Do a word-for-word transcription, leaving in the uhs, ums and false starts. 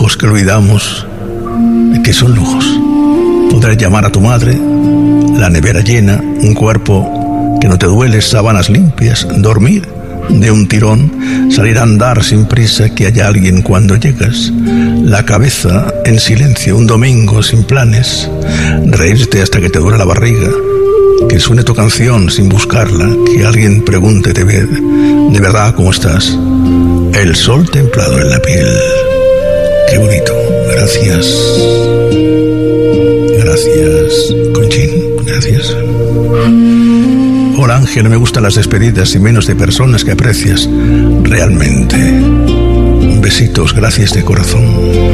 lujos que olvidamos, que son lujos. Poder llamar a tu madre, la nevera llena, un cuerpo que no te duele, sábanas limpias, dormir de un tirón, salir a andar sin prisa, que haya alguien cuando llegas, la cabeza en silencio, un domingo sin planes, reírte hasta que te duele la barriga, que suene tu canción sin buscarla, que alguien pregunte de, ver, de verdad cómo estás, el sol templado en la piel. Qué bonito. Gracias. Gracias, Conchín. Gracias. Hola, Ángel, me gustan las despedidas y menos de personas que aprecias realmente. Besitos, gracias de corazón.